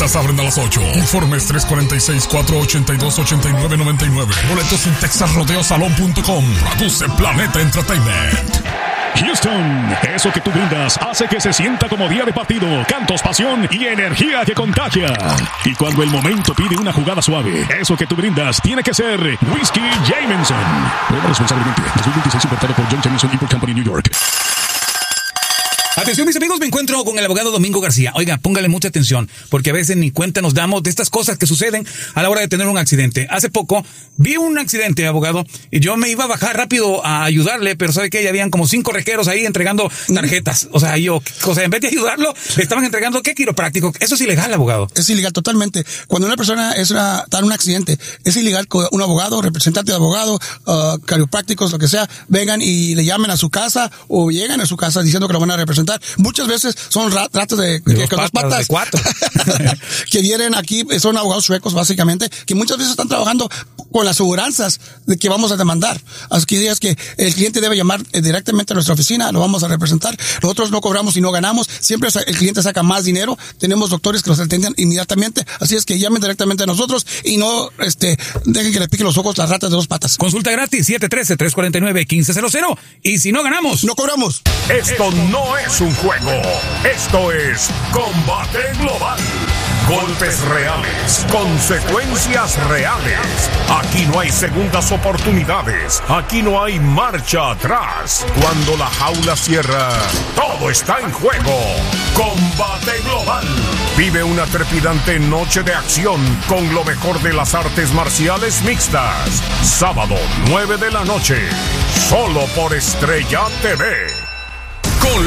puertas abren a las 8. Informes 346-482-8999. Boletos en texasrodeosalon.com. Produce Planeta Entertainment. Houston, eso que tú brindas hace que se sienta como día de partido, cantos, pasión y energía que contagia. Y cuando el momento pide una jugada suave, eso que tú brindas tiene que ser Whisky Jameson. Beba responsablemente. 2026 importado por John Jameson Import Company, New York. Atención, mis amigos, me encuentro con el abogado Domingo García. Oiga, póngale mucha atención, porque a veces ni cuenta nos damos de estas cosas que suceden a la hora de tener un accidente. Hace poco vi un accidente, abogado, y yo me iba a bajar rápido a ayudarle, pero ¿sabe qué? Ya habían como 5 requeros ahí entregando tarjetas. O sea, en vez de ayudarlo, le estaban entregando, ¿qué quiropráctico? Eso es ilegal, abogado. Es ilegal totalmente. Cuando una persona está en un accidente, es ilegal que un abogado, representante de abogado, quiroprácticos, lo que sea, vengan y le llamen a su casa o llegan a su casa diciendo que lo van a representar. Muchas veces son ratos de dos patas de 4 que vienen aquí, son abogados suecos básicamente, que muchas veces están trabajando con las aseguranzas de que vamos a demandar. Así que es que el cliente debe llamar directamente a nuestra oficina, lo vamos a representar. Nosotros no cobramos y no ganamos, siempre el cliente saca más dinero, tenemos doctores que los atienden inmediatamente, así es que llamen directamente a nosotros y no dejen que le piquen los ojos las ratas de 2 patas. Consulta gratis, 713-349-1500, y si no ganamos, no cobramos. Esto no es un juego, esto es Combate Global. Golpes reales, consecuencias reales. Aquí no hay segundas oportunidades, aquí no hay marcha atrás. Cuando la jaula cierra, todo está en juego. Combate Global. Vive una trepidante noche de acción con lo mejor de las artes marciales mixtas. Sábado, 9 de la noche, solo por Estrella TV. Con